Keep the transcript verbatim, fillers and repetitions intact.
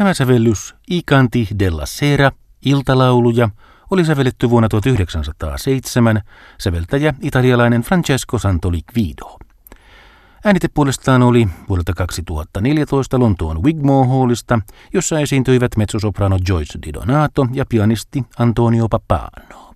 Tämä sävellys I canti della sera, iltalauluja, oli sävelletty vuonna tuhatyhdeksänsataaseitsemän, säveltäjä italialainen Francesco Santoliquido. Äänite puolestaan oli vuodelta kaksituhattaneljätoista Lontoon Wigmore Hallista, jossa esiintyivät mezzosoprano Joyce Di Donato ja pianisti Antonio Pappano.